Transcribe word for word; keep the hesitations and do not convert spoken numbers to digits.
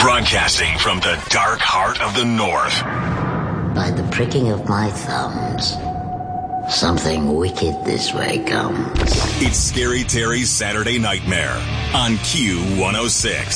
Broadcasting from the dark heart of the North. By the pricking of my thumbs, something wicked this way comes. It's Scary Terry's Saturday Nightmare on Q one oh six.